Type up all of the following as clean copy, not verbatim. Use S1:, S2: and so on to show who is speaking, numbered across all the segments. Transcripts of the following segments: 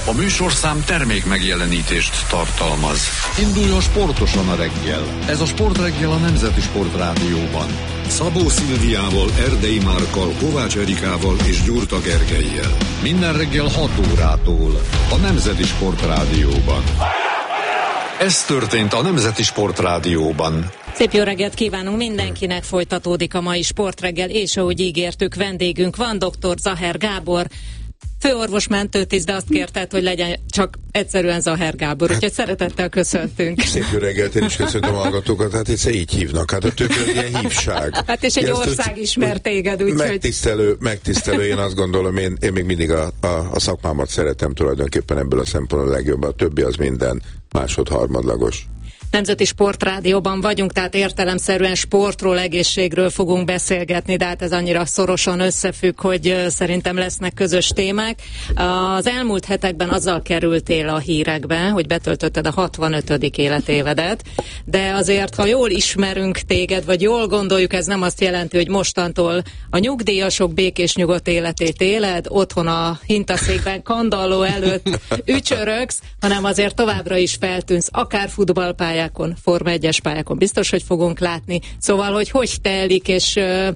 S1: A műsorszám termék megjelenítést tartalmaz. Induljon sportosan a reggel. Ez a Sportreggel a Nemzeti Sportrádióban. Szabó Szilviával, Erdei Márkkal, Kovács Erikával és Gyurta Gergellyel. Minden reggel 6 órától a Nemzeti Sportrádióban. Ez történt a Nemzeti Sportrádióban.
S2: Szép jó reggelt kívánunk mindenkinek, folytatódik a mai Sportreggel, és ahogy ígértük, vendégünk van, dr. Zaher Gábor, főorvos mentőtiszt, de azt kérted, hogy legyen csak egyszerűen Zaher Gábor, úgyhogy szeretettel köszöntünk.
S3: Szép jó reggelt, én is köszöntöm a hallgatókat, hát egyszer így hívnak, hát a többi ilyen hívság.
S2: Hát és egy ország ismer téged, úgyhogy... Megtisztelő, én azt gondolom, én még mindig a szakmámat szeretem tulajdonképpen ebből a szempontból legjobban, a többi az minden másod-harmadlagos. Nemzeti Sportrádióban vagyunk, tehát értelemszerűen sportról, egészségről fogunk beszélgetni, de hát ez annyira szorosan összefügg, hogy szerintem lesznek közös témák. Az elmúlt hetekben azzal kerültél a hírekbe, hogy betöltötted a 65. életévedet, de azért, ha jól ismerünk téged, vagy jól gondoljuk, ez nem azt jelenti, hogy mostantól a nyugdíjasok békés nyugodt életét éled, otthon a hintaszékben kandalló előtt ücsörögsz, hanem azért továbbra is feltűnsz, akár futballpályán, Forma 1-es pályákon biztos, hogy fogunk látni. Szóval, hogy telik, és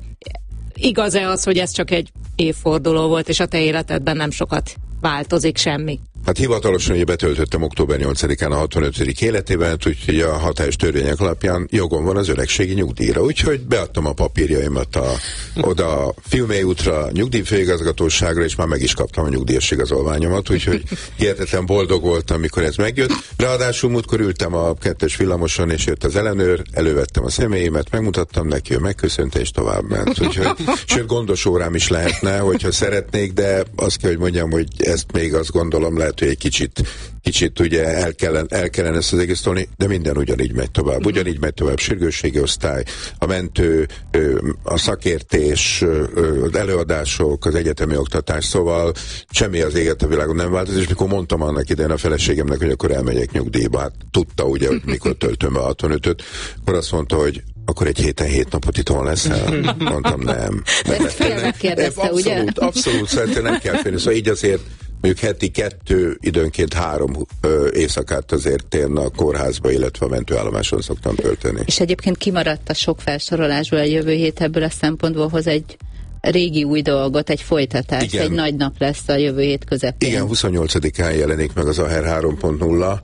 S2: igaz-e az, hogy ez csak egy évforduló volt, és a te életedben nem sokat változik semmi?
S3: Hát hivatalosan ugye betöltöttem október 8-án a 65. életében, úgyhogy a hatályos törvények alapján jogom van az öregségi nyugdíjra. Úgyhogy beadtam a papírjaimat oda a Fiumei útra, nyugdíjfőigazgatóságra, és már meg is kaptam a nyugdíjas igazolványomat, úgyhogy hihetetlen boldog voltam, mikor ez megjött. Ráadásul múltkor ültem a 2-es villamoson, és jött az ellenőr, elővettem a személyemet, megmutattam neki, ő megköszönte, és továbbment. Úgyhogy, sőt, gondos órám is lehetne, hogyha szeretnék, de azt kell, hogy mondjam, hogy ezt még azt gondolom lehet, hogy egy kicsit ugye el kellene ezt az egész tolni, de minden ugyanígy megy tovább. Ugyanígy megy tovább sürgősségi osztály, a mentő, a szakértés, az előadások, az egyetemi oktatás, szóval semmi az éget a világon nem változik, és mikor mondtam annak idején a feleségemnek, hogy akkor elmegyek nyugdíjba, hát tudta ugye, hogy mikor töltöm be 65-öt, akkor azt mondta, hogy akkor egy héten 7 napot itthon leszel? Mondtam, nem.
S2: Megkérdezte, ugye?
S3: Abszolút, szerintem nem kell félni. Szóval így azért mondjuk heti 2, időnként 3 éjszakát azért én a kórházba, illetve a mentőállomáson szoktam tölteni.
S4: És egyébként kimaradt a sok felsorolásból a jövő hét, ebből a szempontból hoz egy régi új dolgot, egy folytatás, igen. Egy nagy nap lesz a jövő hét közepén.
S3: Igen, 28-án jelenik meg az Zaher 3.0,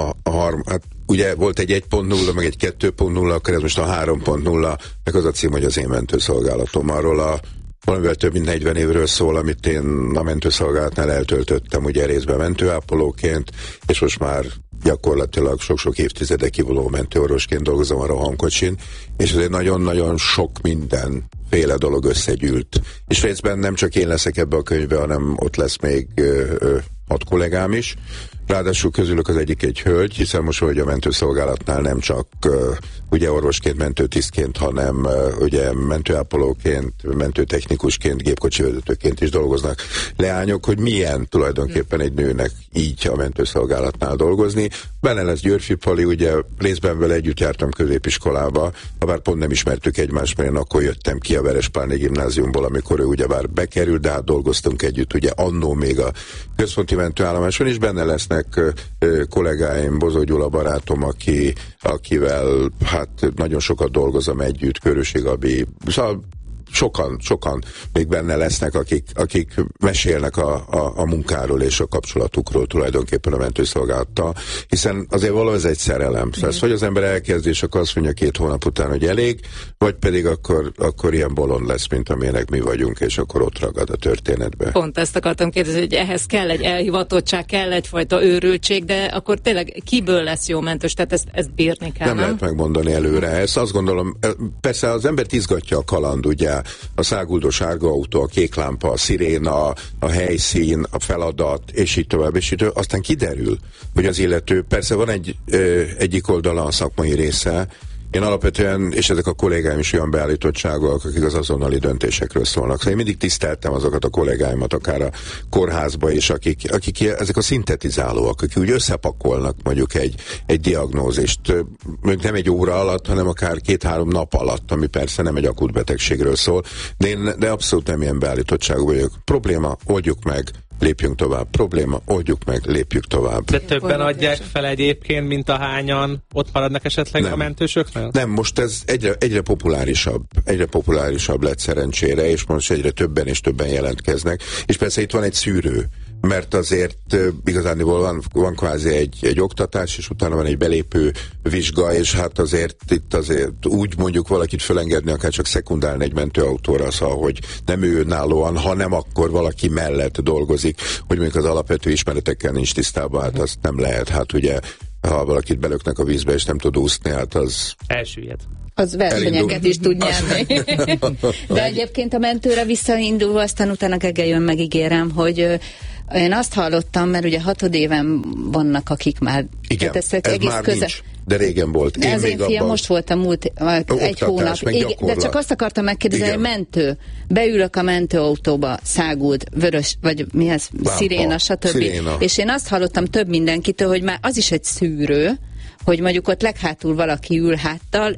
S3: hát ugye volt egy 1.0, meg egy 2.0, akkor ez most a 3.0, meg az a cím, hogy az én mentőszolgálatom. Arról valamivel több mint 40 évről szól, amit én a mentőszolgálatnál eltöltöttem, ugye részben mentőápolóként, és most már gyakorlatilag sok-sok évtizede kivonuló mentőorvosként dolgozom a rohamkocsin, és azért nagyon-nagyon sok mindenféle dolog összegyűlt. És részben nem csak én leszek ebbe a könyvbe, hanem ott lesz még 6 kollégám is. Ráadásul közülük az egyik egy hölgy, hiszen most, hogy a mentőszolgálatnál nem csak ugye orvosként, mentőtisztként, hanem ugye mentőápolóként, mentőtechnikusként, gépkocsivezetőként is dolgoznak leányok, hogy milyen tulajdonképpen egy nőnek így a mentőszolgálatnál dolgozni. Benne lesz Györfi Pali, ugye részben vele együtt jártam középiskolába, habár pont nem ismertük egymást, mert én akkor jöttem ki a Verespálni gimnáziumból, amikor ő ugyebár bekerült, de hát dolgoztunk együtt, ugye annó még a központi mentőállomáson is, benne lesznek kollégáim, Bozó Gyula barátom, akivel hát nagyon sokat dolgozom együtt, Körösi Gabi, szóval sokan még benne lesznek, akik mesélnek a munkáról és a kapcsolatukról tulajdonképpen a mentőszolgálattal, hiszen azért valahol ez egy szerelem. Szóval hogy az ember elkezd, és akkor azt mondja 2 hónap után, hogy elég, vagy pedig akkor ilyen bolond lesz, mint amilyenek mi vagyunk, és akkor ott ragad a történetbe.
S2: Pont ezt akartam kérdezni, hogy ehhez kell egy elhivatottság, kell egyfajta őrültség, de akkor tényleg kiből lesz jó mentős? Tehát ezt bírni kell,
S3: nem lehet megmondani előre. Ezt azt gondolom, persze az embert izgatja a kaland, ugye, a száguldó sárga autó, a kék lámpa, a sziréna, a helyszín, a feladat, és így tovább, és így tovább. Aztán kiderül, hogy az illető, persze van egyik oldala a szakmai része, én alapvetően, és ezek a kollégáim is olyan beállítottságok, akik az azonnali döntésekről szólnak. Szóval én mindig tiszteltem azokat a kollégáimat, akár a kórházba is, akik ezek a szintetizálóak, akik úgy összepakolnak mondjuk egy diagnózist, mondjuk nem egy óra alatt, hanem akár 2-3 nap alatt, ami persze nem egy akut betegségről szól, de abszolút nem ilyen beállítottságú vagyok. Probléma, oldjuk meg,
S2: lépjünk tovább. Probléma, oldjuk meg, lépjük tovább.
S5: De többen adják fel egyébként, mint ahányan ott maradnak esetleg a mentősöknél?
S2: Nem, most ez egyre populárisabb lett szerencsére, és most egyre többen és többen jelentkeznek. És persze itt van egy szűrő, mert azért igazániból van kvázi egy oktatás, és utána van egy belépő vizsga, és hát azért itt azért úgy mondjuk valakit fölengedni, akár csak szekundálni egy mentőautóra, szóval, hogy nem ő önállóan, hanem akkor valaki mellett dolgozik, hogy mondjuk az alapvető ismeretekkel nincs tisztában, hát azt nem lehet. Hát ugye, ha valakit belöknek a vízbe, és nem tud úszni, hát az...
S5: Elsüllyed.
S4: Az versenyeket is tud nyerni. De egyébként a mentőre visszaindulva, aztán utána Gege jön, megígérem, hogy én azt hallottam, mert ugye 6 éven vannak, akik már...
S2: Igen, ez már nincs, de régen volt.
S4: Én az én fiam most volt a múlt egy hónap. De csak azt akartam megkérdezni, hogy mentő. Beülök a mentőautóba, száguld, vörös, vagy mi ez, sziréna, stb. Sziréna. És én azt hallottam több mindenkitől, hogy már az is egy szűrő, hogy mondjuk ott leghátul valaki ül háttal,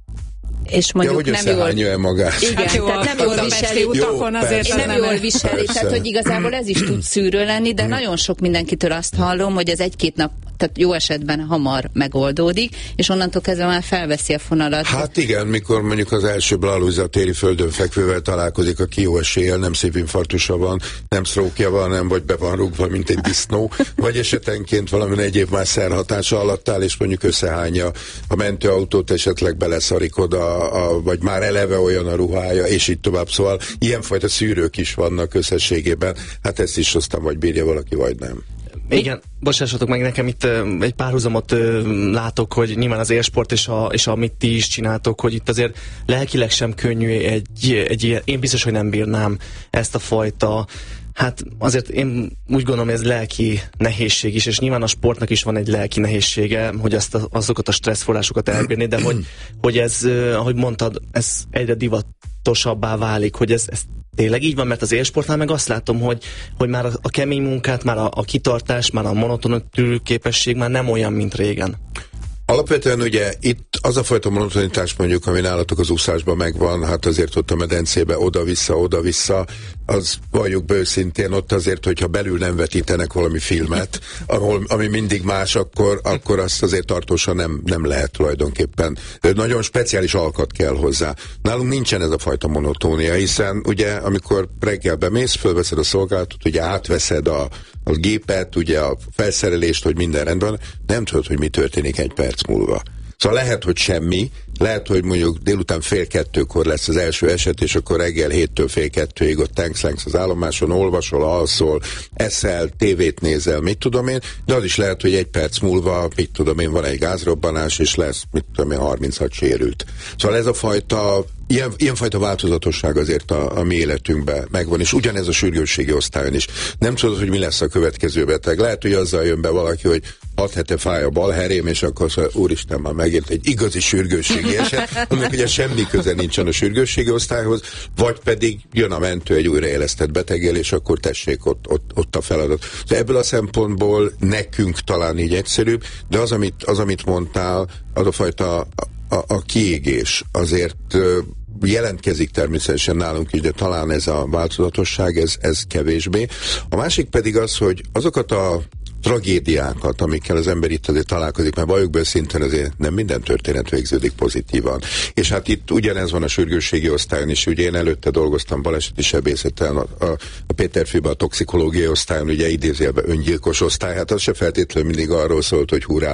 S4: és mondjuk
S2: nem jól
S4: magát. Igen, hát jó, tehát nem jól viseli utakon, azért nem jól viseli, tehát hogy igazából ez is tud szűrő lenni, de nagyon sok mindenkitől azt hallom, hogy ez 1-2 nap, tehát jó esetben hamar megoldódik, és onnantól kezdve már felveszi a fonalat.
S2: Hát igen, mikor mondjuk az első blalúza téli földön fekvővel találkozik, aki jó eséllyel nem szívinfarktusa van, nem sztrókja van, nem vagy be van rúgva, mint egy disznó, vagy esetenként valami egyéb más szerhatása alatt áll, és mondjuk összehányja a mentőautót, esetleg beleszarik oda, vagy már eleve olyan a ruhája, és így tovább. Szóval ilyenfajta szűrők is vannak összességében. Hát ezt is aztán vagy bírja valaki, vagy nem.
S5: Igen, bocsássatok meg, nekem itt egy párhuzamot látok, hogy nyilván az élsport és amit ti is csináltok, hogy itt azért lelkileg sem könnyű egy ilyen, én biztos, hogy nem bírnám ezt a fajta, hát azért én úgy gondolom, ez lelki nehézség is, és nyilván a sportnak is van egy lelki nehézsége, hogy azokat a stresszforrásokat elbírni, de hogy ez, ahogy mondtad, ez egyre divatosabbá válik, hogy ez tényleg így van, mert az élsportnál meg azt látom, hogy már a kemény munkát, már a kitartás, már a monoton képesség már nem olyan, mint régen.
S2: Alapvetően ugye itt az a fajta monotonitás mondjuk, ami nálatok az úszásban megvan, hát azért ott a medencébe oda-vissza, az valljuk be őszintén, ott azért, hogyha belül nem vetítenek valami filmet, ami mindig más, akkor azt azért tartósan nem lehet tulajdonképpen. Nagyon speciális alkat kell hozzá. Nálunk nincsen ez a fajta monotónia, hiszen ugye amikor reggel bemész, fölveszed a szolgálatot, ugye átveszed a gépet, ugye a felszerelést, hogy minden rendben, nem tudod, hogy mi történik egy perc múlva. Szóval lehet, hogy semmi, lehet, hogy mondjuk délután 1:30 lesz az első eset, és akkor reggel 7-től 1:30 ott tankslengsz az állomáson, olvasol, alszol, eszel, tévét nézel, mit tudom én, de az is lehet, hogy 1 perc múlva, mit tudom én, van egy gázrobbanás, és lesz, mit tudom én, 36 sérült. Szóval ez a fajta, ilyenfajta változatosság azért a mi életünkben megvan, és ugyanez a sürgősségi osztályon is. Nem tudod, hogy mi lesz a következő beteg. Lehet, hogy azzal jön be valaki, hogy 6 hete fáj a balherém, és akkor szóval, úristen, már megért egy igazi sürgősségi eset, annak ugye semmi köze nincsen a sürgősségi osztályhoz, vagy pedig jön a mentő egy újraélesztett beteggel, és akkor tessék ott a feladat. De ebből a szempontból nekünk talán így egyszerűbb, de az, amit mondtál, az a fajta a kiégés azért jelentkezik természetesen nálunk is, de talán ez a változatosság, ez kevésbé. A másik pedig az, hogy azokat a tragédiákat, amikkel az ember itt azért találkozik, mert valljuk be szinten azért nem minden történet végződik pozitívan. És hát itt ugyanez van a sürgősségi osztályon is, ugye én előtte dolgoztam baleseti sebészeten, a Péterfiben a toxikológiai osztályon, ugye idézőjelben öngyilkos osztály, hát az se feltétlenül mindig arról szólt, hogy hurrá,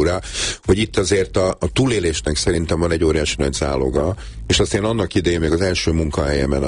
S2: hogy itt azért a túlélésnek szerintem van egy óriási nagy záloga, és azt én annak idején még az első munkahelyemen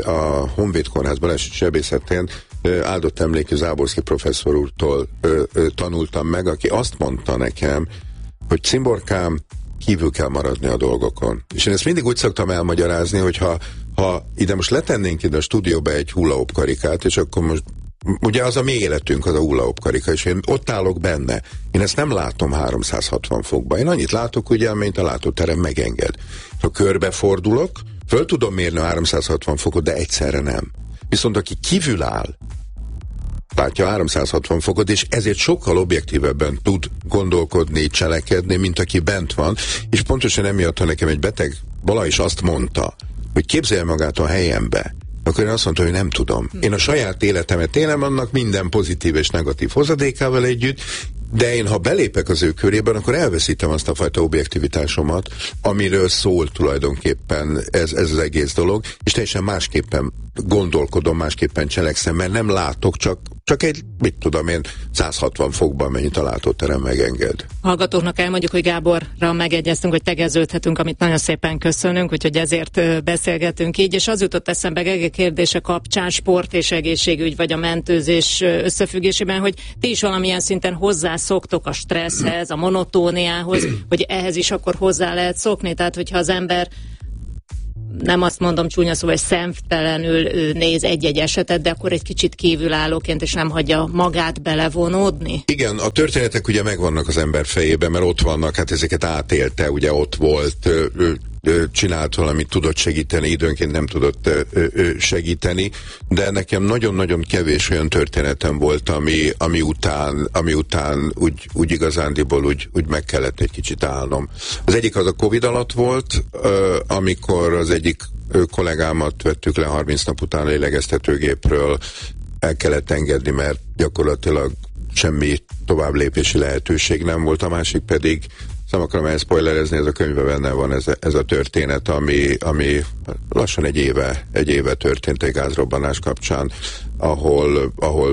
S2: a Honvéd Kórház baleseti sebészetén áldott emlékű Záborszky professzor úrtól tanultam meg, aki azt mondta nekem, hogy Cimborkám, kívül kell maradni a dolgokon. És én ezt mindig úgy szoktam elmagyarázni, hogy ha ide most letennénk ide a stúdióba egy hula-hoop karikát, és akkor most ugye az a mi életünk, az a hula-hoop karika, és én ott állok benne. Én ezt nem látom 360 fokba. Én annyit látok, ugye, amint a látóterem megenged. Ha körbefordulok, föl tudom mérni a 360 fokot, de egyszerre nem. Viszont aki kívül áll, látja 360 fokot, és ezért sokkal objektívebben tud gondolkodni, cselekedni, mint aki bent van, és pontosan emiatt, ha nekem egy beteg vala is azt mondta, hogy képzelje magát a helyembe, akkor én azt mondtam, hogy nem tudom. Én a saját életemet élem, annak minden pozitív és negatív hozadékával együtt, de én, ha belépek az ő körében, akkor elveszítem azt a fajta objektivitásomat, amiről szól tulajdonképpen ez az egész dolog, és teljesen másképpen gondolkodom, másképpen cselekszem, mert nem látok, csak egy, mit tudom én, 160 fokban mennyit a látóterem megenged.
S6: Hallgatóknak elmondjuk, hogy Gáborral megegyeztünk, hogy tegeződhetünk, amit nagyon szépen köszönünk, úgyhogy ezért beszélgetünk így, és az jutott eszembe Gege kérdése kapcsán, sport és egészségügy, vagy a mentőzés összefüggésében, hogy ti is valamilyen szinten hozzászoktok a stresszhez, a monotóniához, hogy ehhez is akkor hozzá lehet szokni, tehát hogyha az ember, nem azt mondom csúnya szóval, hogy szemtelenül néz egy-egy esetet, de akkor egy kicsit kívülállóként, és nem hagyja magát belevonódni?
S2: Igen, a történetek ugye megvannak az ember fejében, mert ott vannak, hát ezeket átélte, ugye ott volt, csinált valamit, tudott segíteni, időnként nem tudott segíteni, de nekem nagyon-nagyon kevés olyan történetem volt, ami után úgy igazándiból úgy meg kellett egy kicsit állnom. Az egyik az a Covid alatt volt, amikor az egyik kollégámat vettük le 30 nap után a lélegeztetőgépről, el kellett engedni, mert gyakorlatilag semmi tovább lépési lehetőség nem volt, a másik pedig, nem akarom elspoilerezni, ez a könyvben benne van ez a történet, ami lassan egy éve történt egy gázrobbanás kapcsán, ahol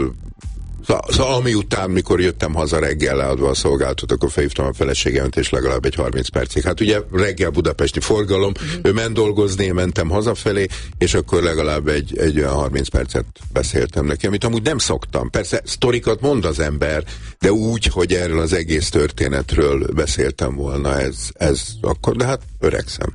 S2: szóval ami után, mikor jöttem haza reggel leadva a szolgáltatót, akkor felhívtam a feleségemet, és legalább egy 30 percig. Hát ugye reggel budapesti forgalom, ő ment dolgozni, én mentem hazafelé, és akkor legalább egy olyan 30 percet beszéltem neki, amit amúgy nem szoktam. Persze sztorikat mond az ember, de úgy, hogy erről az egész történetről beszéltem volna, ez akkor, de hát öregszem.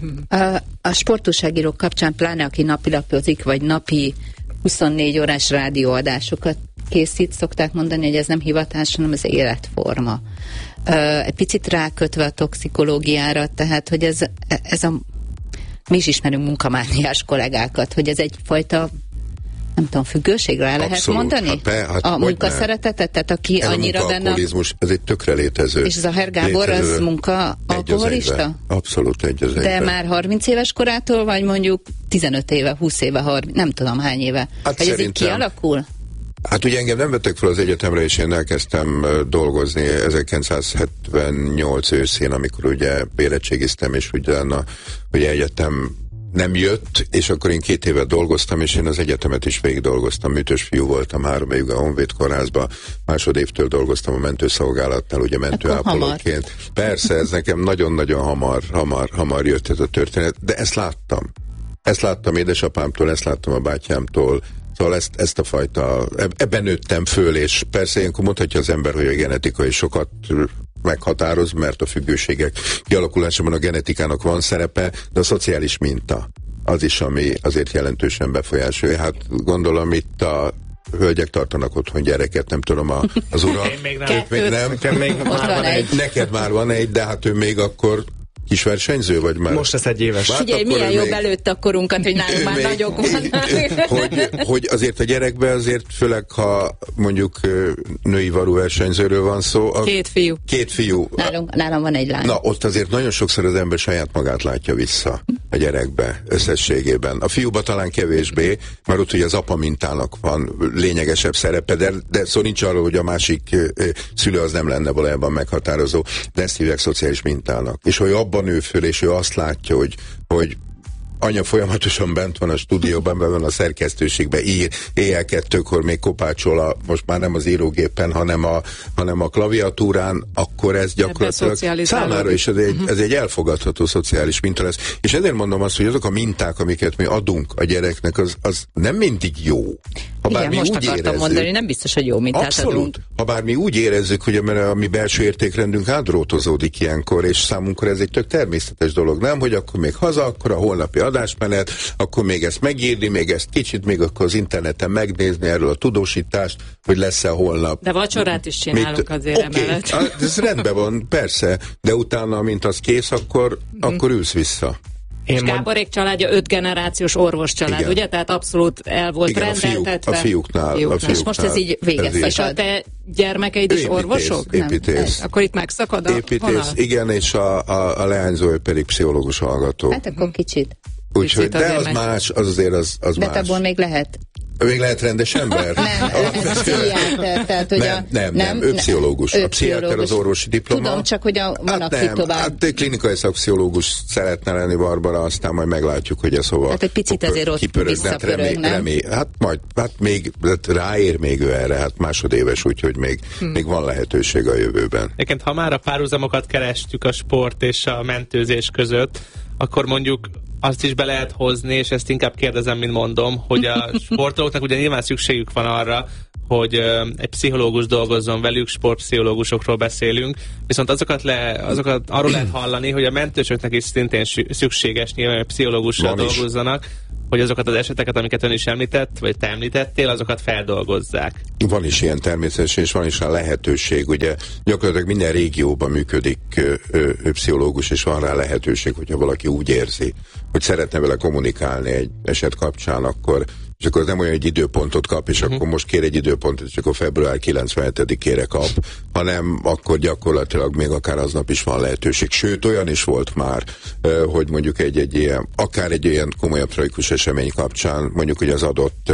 S4: A sportúságírók kapcsán, pláne aki napilapozik, vagy napi 24 órás rádióadásokat készít, szokták mondani, hogy ez nem hivatás, hanem az életforma. Egy picit rákötve a toxikológiára, tehát, hogy ez a mi is ismerünk munkamániás kollégákat, hogy ez egyfajta, nem tudom, függőségre el lehet mondani? A munkaszeretetet, tehát aki
S2: ez
S4: annyira benne...
S2: Ez egy tökre létező.
S4: És Zaher Gábor az munka-alkoholista?
S2: Abszolút egy az
S4: De már 30 éves korától, vagy mondjuk 15 éve, 20 éve, 30, nem tudom hány éve.
S2: Hát
S4: vagy ez így kialakul?
S2: Hát ugye engem nem vettek fel az egyetemre, és én elkezdtem dolgozni 1978 őszén, amikor ugye érettségiztem, és utána ugye egyetem nem jött, és akkor én 2 évet dolgoztam, és én az egyetemet is végig dolgoztam, műtős fiú voltam, 3 évig a Honvéd kórházba, másodévtől dolgoztam a mentőszolgálatnál, ugye mentőápolóként. Persze, ez nekem nagyon-nagyon hamar jött ez a történet, de ezt láttam. Ezt láttam édesapámtól, ezt láttam a bátyámtól, szóval ezt a fajta, ebben nőttem föl, és persze ilyenkor mondhatja az ember, hogy a genetika is sokat meghatároz, mert a függőségek kialakulásában a genetikának van szerepe, de a szociális minta az is, ami azért jelentősen befolyásolja. Hát gondolom itt a hölgyek tartanak otthon gyereket, nem tudom, az ura.
S5: Én még nem.
S2: Neked már van egy, de hát ő még akkor kis versenyző, vagy már?
S5: Most lesz 1 éves.
S4: Figyelj, milyen jobb előtte a korunkat, hogy nálunk már nagyok vannak.
S2: hogy azért a gyerekben azért, főleg ha mondjuk női varú versenyzőről van szó.
S6: 2 fiú.
S2: 2 fiú.
S4: Nálam van egy lány.
S2: Na, ott azért nagyon sokszor az ember saját magát látja vissza a gyerekbe, összességében. A fiúba talán kevésbé, mert ott ugye az apa mintának van lényegesebb szerepe, de szó nincs arról, hogy a másik szülő az nem lenne valójában meghatározó, de ezt hívják szociális mintának. És hogy abban nő föl, és ő azt látja, hogy anya folyamatosan bent van a stúdióban, bent van a szerkesztőségben, ír, éjjel 2-kor még kopácsol, most már nem az írógépen, hanem a klaviatúrán, akkor ez gyakorlatilag számára is ez egy elfogadható szociális minta lesz. És ezért mondom azt, hogy azok a minták, amiket mi adunk a gyereknek, az nem mindig jó.
S4: Igen, most akartam mondani, nem biztos, hogy jó mintát
S2: abszolút
S4: adunk.
S2: Ha bár mi úgy érezzük, hogy a mi belső értékrendünk átdrótozódik ilyenkor, és számunkra ez egy tök természetes dolog, nem? Hogy akkor még haza, akkor a holnapi adásmenet, akkor még ezt megírni, még ezt kicsit, még akkor az interneten megnézni erről a tudósítást, hogy lesz-e holnap.
S6: De vacsorát is csinálunk azért emellett.
S2: Ez rendben van, persze, de utána, mint az kész, akkor ülsz vissza.
S6: És Gáborék családja 5 generációs orvos család, igen. Ugye? Tehát abszolút el volt rendeltetve.
S2: A fiúknál.
S4: És most ez így véget.
S6: És a te gyermekeid is orvosok?
S2: Építész.
S6: Akkor itt megszakad a
S2: építész, vonal? Igen, és a leányzó pedig pszichológus hallgató.
S4: Hát akkor kicsit.
S2: Úgyhogy, de az más, az azért az
S4: de
S2: más.
S4: De abból még lehet.
S2: Még lehet rendes ember?
S4: Nem,
S2: ő pszichológus. A pszichiáter az orvosi diploma.
S4: Tudom, csak hogy van, aki tovább.
S2: Hát klinikai szakpszichológus szeretne lenni Barbara, aztán majd meglátjuk, hogy ez hova.
S4: Hát egy picit azért ott visszapörög, nem?
S2: Hát még ráér még ő erre, hát másodéves, úgyhogy még van lehetőség a jövőben.
S7: Egyébként, ha már a párhuzamokat kerestük a sport és a mentőzés között, akkor mondjuk azt is be lehet hozni, és ezt inkább kérdezem, mint mondom, hogy a sportolóknak ugye nyilván szükségük van arra, hogy egy pszichológus dolgozzon velük, sportpszichológusokról beszélünk, viszont azokat arról lehet hallani, hogy a mentősöknek is szintén szükséges nyilván, hogy pszichológussal dolgozzanak, hogy azokat az eseteket, amiket ön is említett, vagy te említettél, azokat feldolgozzák.
S2: Van is ilyen természetesen, és van is a lehetőség. Ugye gyakorlatilag minden régióban működik pszichológus, és van rá lehetőség, hogyha valaki úgy érzi, hogy szeretne vele kommunikálni egy eset kapcsán, és akkor az nem olyan, hogy időpontot kap, és akkor most kér egy időpontot, és akkor február 97-ére kap, hanem akkor gyakorlatilag még akár aznap is van lehetőség. Sőt, olyan is volt már, hogy mondjuk egy ilyen, akár egy ilyen komolyabb tragikus esemény kapcsán, mondjuk, hogy az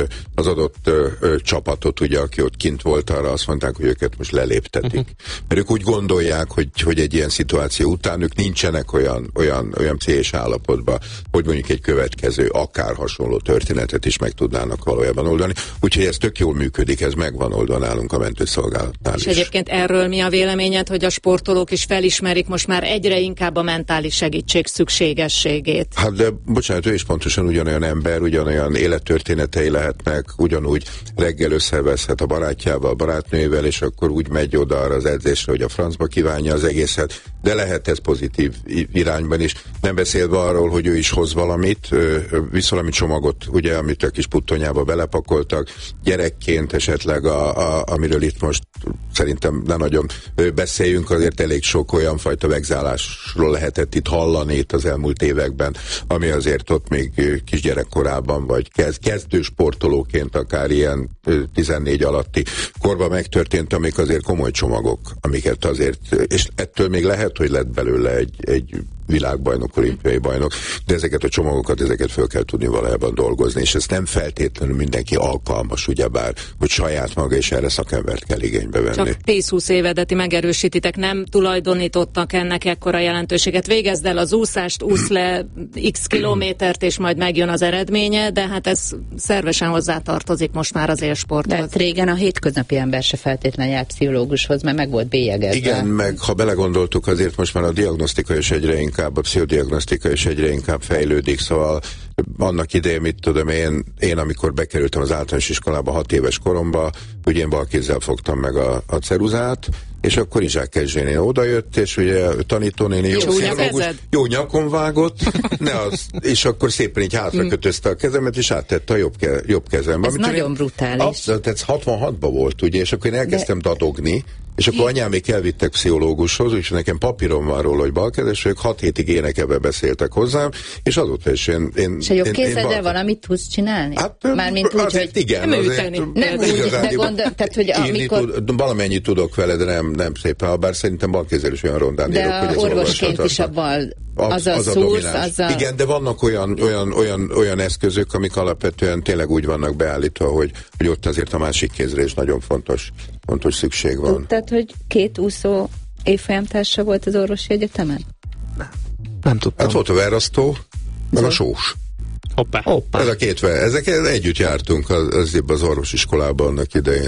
S2: adott csapatot, ugye, aki ott kint volt, arra azt mondták, hogy őket most leléptetik. Mert ők úgy gondolják, hogy egy ilyen szituáció után ők nincsenek olyan pszichés állapotban, hogy mondjuk egy következő, akár hasonló történetet is meg tudnának valójában oldani. Úgyhogy ez tök jól működik, ez megvan oldva nálunk a mentőszolgálatnál is.
S6: És egyébként erről mi a véleményed, hogy a sportolók is felismerik most már egyre inkább a mentális segítség szükségességét?
S2: Hát de bocsánat, ő is pontosan ugyanolyan ember, ugyanolyan élettörténetei lehetnek, ugyanúgy reggel összeveszhet a barátjával, barátnőjével, és akkor úgy megy oda arra az edzésre, hogy a francba kívánja az egészet, de lehet ez pozitív irányban is. Nem beszélve arról, hogy ő is hoz valamit, visz valami csomagot, ugye, amit a kis puttonyába belepakoltak, gyerekként esetleg, amiről itt most szerintem ne nagyon beszéljünk, azért elég sok olyan fajta vegzálásról lehetett itt hallani itt az elmúlt években, ami azért ott még kisgyerekkorában, vagy kezdő sportolóként akár ilyen 14 alatti korban megtörtént, amik azért komoly csomagok, amiket azért, és ettől még lehet, hogy lett belőle egy világbajnok, olimpiai bajnok, de ezeket a csomagokat, ezeket föl kell tudni valójában dolgozni, és ez nem feltétlenül mindenki alkalmas, ugyebár, hogy saját maga és erre szakembert kell igénybe venni.
S6: Csak 10-20 évedeti megerősítitek, nem tulajdonítottak ennek ekkora jelentőséget. Végezd el az úszást, úsz le x kilométert, és majd megjön az eredménye, de hát ez szervesen hozzátartozik most már az élsporthoz.
S4: De régen a hétköznapi ember se feltétlenül járt pszichológushoz, mert meg volt bélyegezve.
S2: Igen, meg ha belegondoltuk, azért most már a diagnosztika is egyre inkább, a pszichodiagnosztika is egyre inkább fejlődik, szóval annak idején, mit tudom én amikor bekerültem az általános iskolába 6 éves koromba, ugye én balkézzel fogtam meg a ceruzát, és akkor Izsák Kezsénél odajött, és ugye tanítónéni jó nyakon vágott, és akkor szépen így hátrakötözte a kezemet, és áttette a jobb kezembe.
S4: Ez nagyon brutális.
S2: Tehát 66-ban volt, ugye, és akkor én elkezdtem dadogni, és akkor anyámék elvittek pszichológushoz, úgyhogy nekem papírom van róla, hogy balkezes, ők 6 hétig énekebben beszéltek hozzám, és azóta is én
S4: és a jobb kézeddel valamit tudsz csinálni?
S2: Hát,
S4: mármint úgy, hogy
S2: igen,
S4: nem úgy, de tehát, hogy amikor...
S2: Valamennyit tudok vele, de nem szépen, bár szerintem balkézzel is olyan rondán írok, hogy
S4: az orvosként is a bal, az a szúrsz, az a...
S2: Igen, de vannak olyan eszközök, amik alapvetően tényleg úgy vannak beállítva, hogy ott azért a másik kézre is nagyon fontos szükség van.
S4: Tudtad, hogy 2 úszó évfolyamtársa volt az orvosi egyetemen?
S5: Nem tudtam.
S2: Hát volt a Verasztó, meg a Sós.
S7: Hoppá.
S2: Ez a ezek együtt jártunk az orvosiskolában annak idején.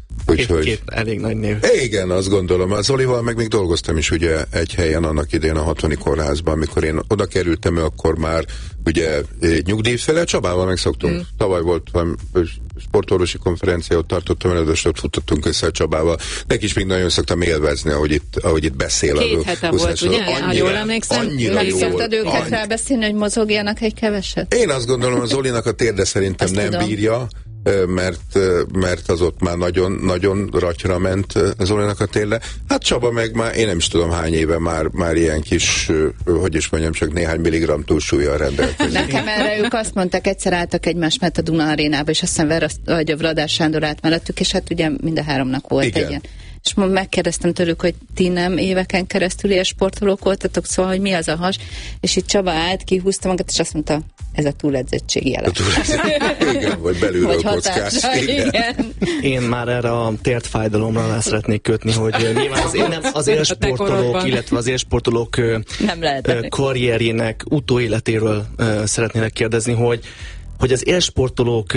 S5: Két elég nagy név.
S2: Igen, azt gondolom. Az Olival meg még dolgoztam is ugye egy helyen annak idején a 60. kórházban, amikor én oda kerültem, akkor már ugye nyugdíjfele, Csabával megszoktunk. Tavaly volt sportorvosi konferencia, ott tartottam előadást, ott futottunk össze a Csabával. Neki is még nagyon szoktam élvezni, ahogy itt beszél.
S6: 2 hete volt, ugye? Ha jól emlékszem.
S4: Megszoktad őket rábeszélni, hogy mozogjanak egy keveset?
S2: Én azt gondolom, az Olinak a térde szerintem azt nem tudom. Bírja, mert az ott már nagyon ratyra ment az Olinak a térde. Hát Csaba meg már, én nem is tudom hány éve már ilyen kis, hogy is mondjam, csak néhány milligramm túlsúllyal rendelkezik.
S4: Nekem erre ők azt mondták, egyszer álltak egymás mellett a Duna arénába, és azt hiszem vagy a Vradás Sándor állt mellettük, és hát ugye mind a 3-nak volt egy ilyen. És megkérdeztem tőlük, hogy ti nem éveken keresztül ilyen sportolók voltatok, szóval, hogy mi az a has, és itt Csaba állt, kihúzta magát, és azt mondta, ez a túledzettség jelen.
S2: Igen, vagy belülről kockás.
S4: Igen.
S5: Én már erre a tért fájdalomra le szeretnék kötni, hogy nyilván az élsportolók, illetve az élsportolók karrierjének utóéletéről szeretnélek kérdezni, hogy az élsportolók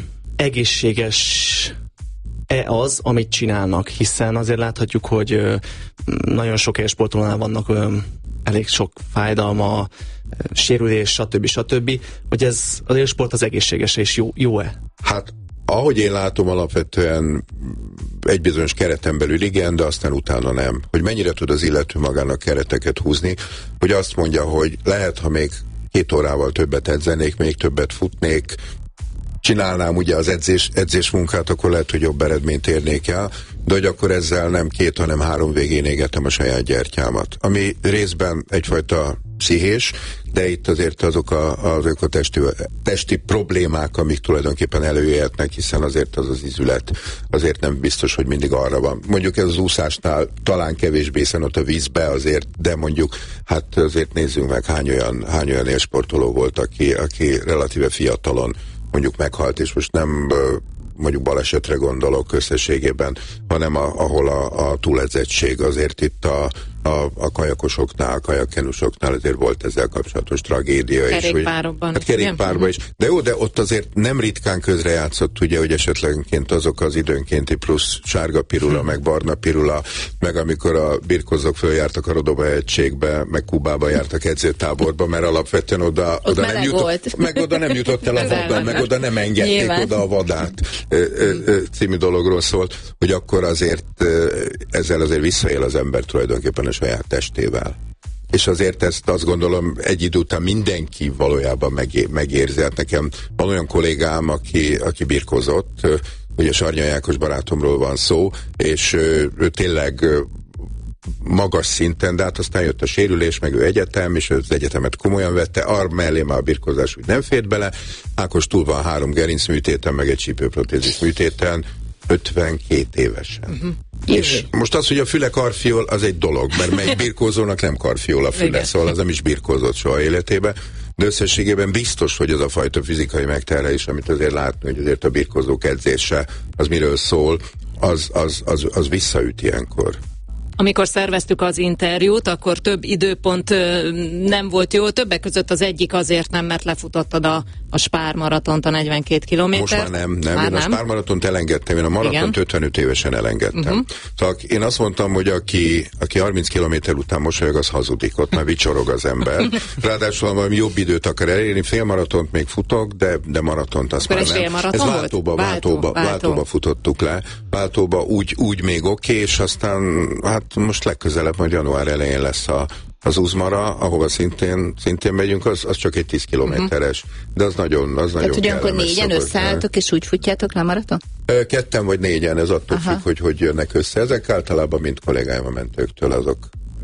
S5: egészséges-e az, amit csinálnak, hiszen azért láthatjuk, hogy nagyon sok élsportolónál vannak elég sok fájdalma, sérülés, stb. Hogy ez az élsport az egészséges és jó-e?
S2: Hát, ahogy én látom, alapvetően egy bizonyos kereten belül igen, de aztán utána nem. Hogy mennyire tud az illető magának kereteket húzni, hogy azt mondja, hogy lehet, ha még 2 órával többet edzenék, még többet futnék, csinálnám ugye az edzés munkát, akkor lehet, hogy jobb eredményt érnék el, de hogy akkor ezzel nem 2, hanem 3 végén égetem a saját gyertyámat. Ami részben egyfajta pszichés, de itt azért azok a testi problémák, amik tulajdonképpen előjöhetnek, hiszen azért az izület azért nem biztos, hogy mindig arra van. Mondjuk ez az úszásnál talán kevésbé, hiszen ott a vízbe azért, de mondjuk hát azért nézzünk meg, hány olyan élsportoló volt, aki relatíve fiatalon mondjuk meghalt, és most nem mondjuk balesetre gondolok összességében, hanem ahol a túledzettség azért itt a kajakosoknál, kajakkenusoknál azért volt ezzel kapcsolatos tragédia.
S6: Kerékpárokban.
S2: Hát kerékpárban is. De jó, de ott azért nem ritkán közrejátszott, ugye, hogy esetlegenként azok az időnkénti plusz sárga pirula, meg barna pirula, meg amikor a birkozók följártak a Rodoba-hegységbe, meg Kubába jártak edzőtáborba, mert alapvetően oda nem jutott, meg oda nem jutott el a vadban, meg oda nem engedték nyilván oda a vadát című dologról szólt, hogy akkor azért ezzel azért visszaél az ember tulajdonképpen a saját testével. És azért ezt azt gondolom egy idő után mindenki valójában megérzi. Hát nekem van olyan kollégám, aki birkozott, ugye Sarnyai Ákos barátomról van szó, és ő tényleg magas szinten, de hát aztán jött a sérülés, meg ő egyetem, és az egyetemet komolyan vette, arra mellé már a birkozás úgy nem fért bele. Ákos túl van 3 gerincműtéten, meg egy csípőprotézis műtéten, 52 évesen. És most az, hogy a füle karfiol, az egy dolog, mert melyik birkózónak nem karfiol a füle, szóval az nem is birkózott soha életébe, de összességében biztos, hogy az a fajta fizikai megterhelés, amit azért látni, hogy azért a birkózók edzése, az miről szól, az visszaüt ilyenkor.
S6: Amikor szerveztük az interjút, akkor több időpont nem volt jó. Többek között az egyik azért nem, mert lefutottad a Spár maratont, a 42 kilométert.
S2: Most már nem. Én a Spár maratont elengedtem, én a maratont 55 évesen elengedtem. Szóval én azt mondtam, hogy aki 30 kilométer után mosolyog, az hazudik, ott már vicsorog az ember. Ráadásul valami jobb időt akar elérni, félmaratont még futok, de maratont azt
S6: akkor
S2: már nem. Ez Váltóba futottuk le. Váltóba úgy még oké, és aztán hát most legközelebb, majd január elején lesz az Uzmara, ahova szintén megyünk, az csak egy 10 kilométeres. De az nagyon
S4: tehát, hogy akkor 4-en összeálltok, és úgy futjátok le maraton?
S2: 2 vagy 4-en, ez attól függ, hogy jönnek össze. Ezek általában mind kollégáim a mentőktől, azok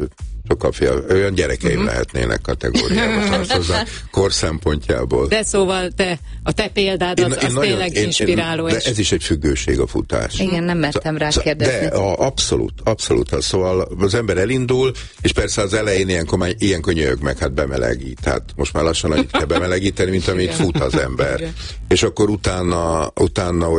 S2: sokkal olyan gyerekeim lehetnének kategóriában tartozni kor szempontjából.
S6: De szóval a te példád az tényleg inspiráló.
S2: De ez is egy függőség a futás.
S4: Igen, nem mertem rá kérdezni.
S2: De abszolút. Szóval az ember elindul, és persze az elején ilyenkor nyög meg, hát bemelegít. Hát most már lassan annyit kell bemelegíteni, mint amit fut az ember. Igen. És akkor utána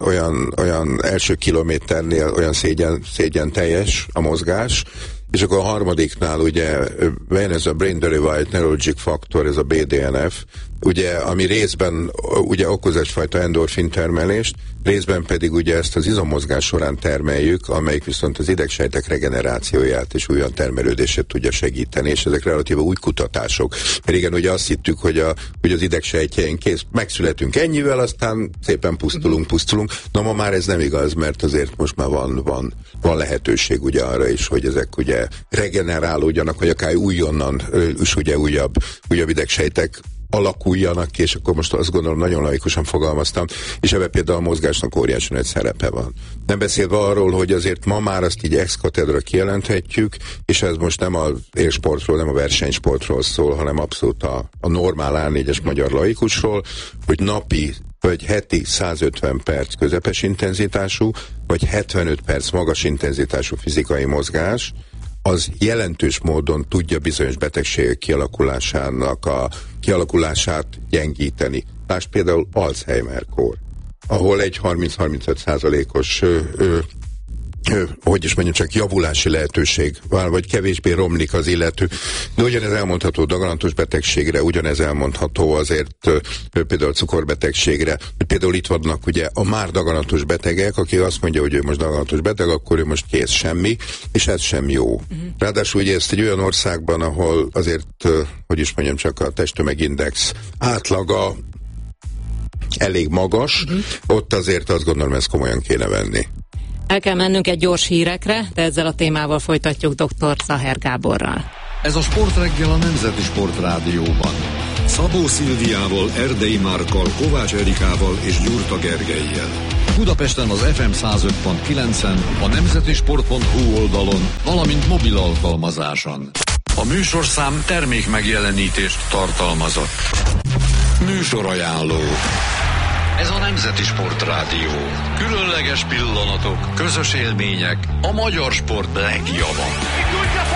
S2: olyan első kilométernél olyan szégyen teljes a mozgás, és akkor a harmadiknál ugye van ez a Brain Derived Neurologic Factor, ez a BDNF, ugye, ami részben ugye okoz egyfajta endorfin termelést, részben pedig ugye ezt az izommozgás során termeljük, amelyik viszont az idegsejtek regenerációját és újra termelődését tudja segíteni, és ezek relatíve új kutatások. Mert igen, ugye azt hittük, hogy az idegsejtjeink megszületünk ennyivel, aztán szépen pusztulunk. Na ma már ez nem igaz, mert azért most már van lehetőség ugye arra is, hogy ezek ugye regenerálódjanak, vagy akár újonnan is ugye újabb idegsejtek alakuljanak ki, és akkor most azt gondolom, nagyon laikusan fogalmaztam, és ebben például a mozgásnak óriási nagy szerepe van. Nem beszélve arról, hogy azért ma már azt így ex cathedra kijelenthetjük, és ez most nem az élsportról, nem a versenysportról szól, hanem abszolút a normál A4-es magyar laikusról, hogy napi vagy heti 150 perc közepes intenzitású, vagy 75 perc magas intenzitású fizikai mozgás, az jelentős módon tudja bizonyos betegségek kialakulását gyengíteni. Lásd például Alzheimer-kór, ahol egy 30-35%-os hogy is mondjam, csak javulási lehetőség van, vagy kevésbé romlik az illető. De ugyanez elmondható daganatos betegségre, ugyanez elmondható azért például cukorbetegségre. Például itt vannak ugye a már daganatos betegek, aki azt mondja, hogy ő most daganatos beteg, akkor ő most kész, semmi, és ez sem jó. Ráadásul ugye ezt egy olyan országban, ahol azért, hogy is mondjam, csak a testtömegindex átlaga elég magas, ott azért azt gondolom, ezt komolyan kéne venni.
S6: El kell mennünk egy gyors hírekre, de ezzel a témával folytatjuk dr. Zaher Gáborral.
S1: Ez a Sportreggel a Nemzeti Sport Rádióban. Szabó Szilviával, Erdei Márkkal, Kovács Erikával és Gyurta Gergellyel. Budapesten az FM 105.9-en, a nemzetisport.hu oldalon, valamint mobil alkalmazáson. A műsorszám termék megjelenítést tartalmazott. Műsorajánló. Ez a Nemzeti Sport Rádió. Különleges pillanatok, közös élmények, a magyar sport legjava.